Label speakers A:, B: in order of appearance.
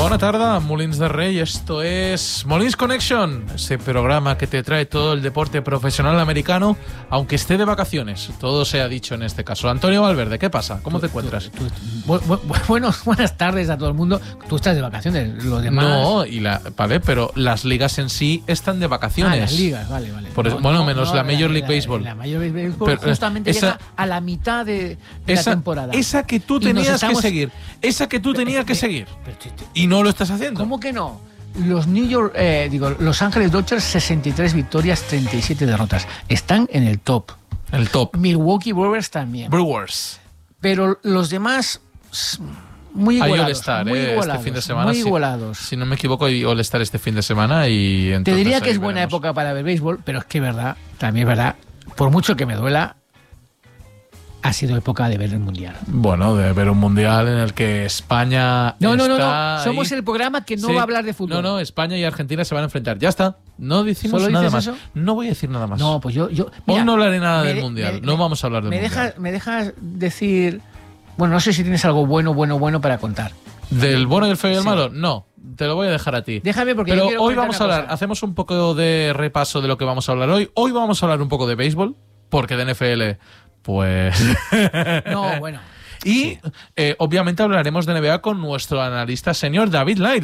A: Buena tarde, Molins de Rey. Esto es Molins Connection, ese programa que te trae todo el deporte profesional americano, aunque esté de vacaciones. Todo se ha dicho en este caso. Antonio Valverde, ¿qué pasa? ¿Cómo te encuentras?
B: Buenas tardes a todo el mundo. Tú estás de vacaciones, los demás...
A: No, vale, pero las ligas en sí están de vacaciones.
B: Las ligas, vale.
A: Menos la Major League Baseball.
B: La Major League Baseball
A: pero,
B: justamente llega a la mitad de la temporada.
A: Esa que tú tenías que seguir. Esa que tú tenías que seguir. Y no lo estás haciendo.
B: ¿Cómo que no? Los Ángeles Dodgers, 63 victorias, 37 derrotas. Están en el top.
A: El top.
B: Milwaukee Brewers también.
A: Brewers.
B: Pero los demás... Muy igualados.
A: Hay All-Star este fin de semana.
B: Muy igualados.
A: Si no me equivoco, hay All-Star este fin de semana y entonces
B: te diría que es buena época para ver béisbol, pero es que también es verdad, por mucho que me duela, ha sido época de ver el Mundial.
A: Bueno, de ver un Mundial en el que España
B: No.
A: ahí.
B: Somos el programa que no va a hablar de fútbol.
A: No, España y Argentina se van a enfrentar. Ya está. No decimos nada más.
B: Eso?
A: No voy a decir nada más.
B: No, pues yo
A: Hoy
B: mira,
A: no hablaré nada del Mundial. No vamos a hablar del Mundial.
B: ¿Me dejas decir... Bueno, no sé si tienes algo bueno para contar.
A: ¿Del bueno, del feo y del malo? No, te lo voy a dejar a ti.
B: Déjame porque
A: pero
B: yo quiero
A: hoy vamos a
B: una
A: hablar,
B: cosa.
A: hacemos un poco de repaso de lo que vamos a hablar hoy. Hoy vamos a hablar un poco de béisbol, porque de NFL, pues...
B: No, bueno.
A: Y obviamente hablaremos de NBA con nuestro analista senior David Light.